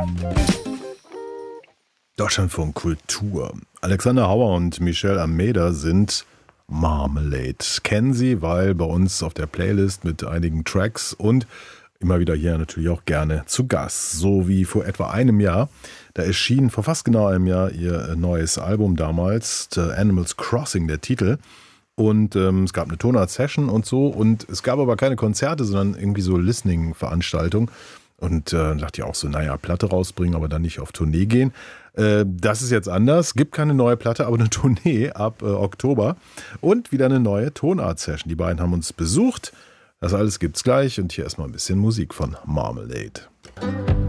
Deutschlandfunk Kultur. Alexander Hauer und Michelle Almeida sind Marmalade. Kennen Sie, weil bei uns auf der Playlist mit einigen Tracks und immer wieder hier natürlich auch gerne zu Gast. So wie vor etwa einem Jahr. Da erschien vor fast genau einem Jahr ihr neues Album damals, The Animals Crossing, der Titel. Und es gab eine Tonart-Session und so. Und es gab aber keine Konzerte, sondern irgendwie so Listening-Veranstaltungen. Und dachte ich auch so, naja, Platte rausbringen, aber dann nicht auf Tournee gehen. Das ist jetzt anders. Gibt keine neue Platte, aber eine Tournee ab Oktober. Und wieder eine neue Tonart-Session. Die beiden haben uns besucht. Das alles gibt's gleich. Und hier erstmal ein bisschen Musik von Marmalade.